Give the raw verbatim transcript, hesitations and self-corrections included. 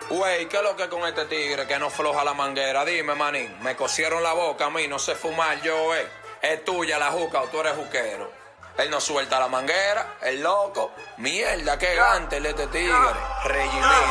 Güey, ¿qué es lo que con este tigre que no floja la manguera? Dime, manín, me cosieron la boca a mí, no sé fumar yo, eh. Es tuya la juca o tú eres juquero. Él no suelta la manguera, el loco. Mierda, qué gante el de este tigre. Regimir.